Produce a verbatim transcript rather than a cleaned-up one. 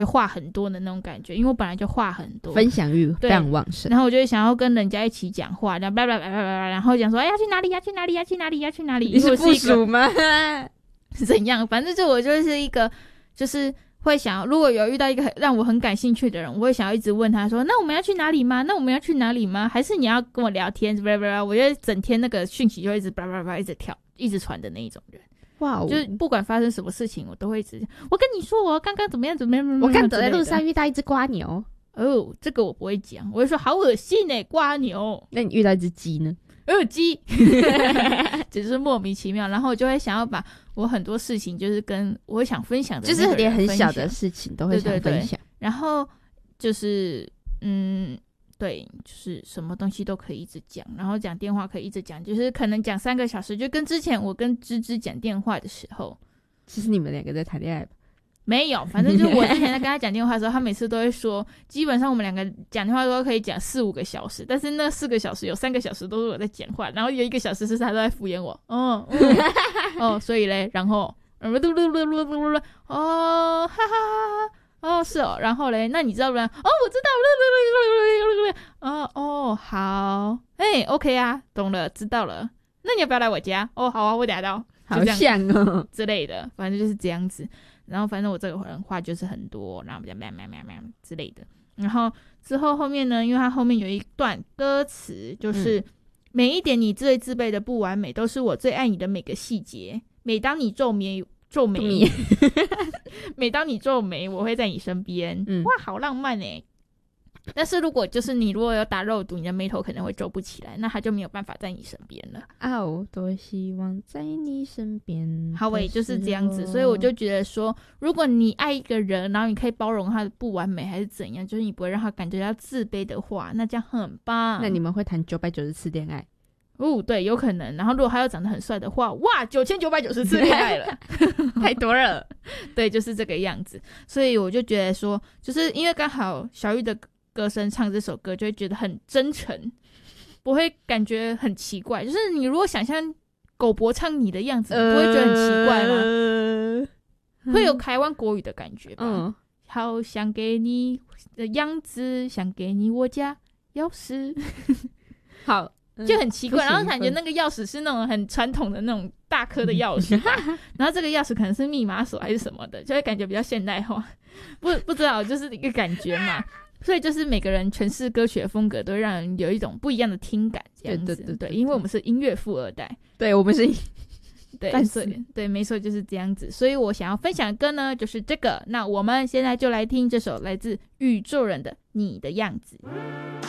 话很多的那种感觉，因为我本来就话很多， 分享欲非常旺盛， 然后我就会想要跟人家一起讲话，然后叭叭叭叭叭，然后讲说、哎、要去哪里要去哪里要去哪里要去哪里， 你是部属吗？ 怎样？反正就我就是一个就是会想要，如果有遇到一个让我很感兴趣的人，我会想要一直问他说那我们要去哪里吗？那我们要去哪里吗？还是你要跟我聊天叭叭叭，我觉得整天那个讯息就一直叭叭叭一直跳一直传的那一种人。 哇、wow ， 就是不管发生什么事情我都会一直我跟你说我刚刚怎么样怎么样， 我刚走在路上遇到一只瓜牛。 哦，这个我不会讲，我会说好恶心耶、欸、瓜牛。 那你遇到一只鸡呢？ 呃鸡只是莫名其妙，然后我就会想要把我很多事情就是跟我会想分享的就是连很小的事情都会想分享，对对对， 然后就是嗯对，就是什么东西都可以一直讲，然后讲电话可以一直讲，就是可能讲三个小时，就跟之前我跟芝芝讲电话的时候。 其实你们两个在谈恋爱吧？ 没有，反正就是我之前在跟他讲电话的时候他每次都会说基本上我们两个讲电话都可以讲四五个小时，但是那四个小时有三个小时都是我在讲话，然后有一个小时是他都在敷衍我。哦、嗯、哦，所以嘞，然后哦哈哈哈哈哦是哦，然后嘞那你知道不？哦我知道，哦哦好，哎 OK 啊，懂了知道了，那你要不要来我家？哦好啊，我等下到， 好像哦之类的，反正就是这样子。然后反正我这个人话就是很多，然后喵喵喵喵喵之类的。然后之后后面呢，因为它后面有一段歌词，就是、嗯、每一点你最自卑的不完美，都是我最爱你的每个细节。每当你皱眉皱眉每当你皱眉我会在你身边、嗯、哇好浪漫耶。但是如果就是你如果有打肉毒，你的眉头可能会皱不起来，那他就没有办法在你身边了。 哦，多希望在你身边。 好诶，就是这样子。所以我就觉得说，如果你爱一个人，然后你可以包容他的不完美还是怎样，就是你不会让他感觉到自卑的话，那这样很棒。 那你们会谈九百九十次恋爱？ 哦，对，有可能。然后如果他又长得很帅的话，哇，九千九百九十次恋爱了， 太多了。 对，就是这个样子。所以我就觉得说，就是因为刚好小玉的歌声唱这首歌就会觉得很真诚，不会感觉很奇怪。就是你如果想象狗博唱你的样子，你不会觉得很奇怪吗？呃、会有台湾国语的感觉吧、嗯、好想给你的样子，想给你我家钥匙好就很奇怪、嗯、然后感觉那个钥匙是那种很传统的那种大颗的钥匙然后这个钥匙可能是密码锁还是什么的，就会感觉比较现代化，不不知道，就是一个感觉嘛。所以就是每个人诠释歌曲的风格都会让人有一种不一样的听感，这样子。对对 对, 对, 对，因为我们是音乐富二代， 对，我们是对，所以对，没错，就是这样子。所以我想要分享的歌呢就是这个，那我们现在就来听这首来自宇宙人的《你的样子》。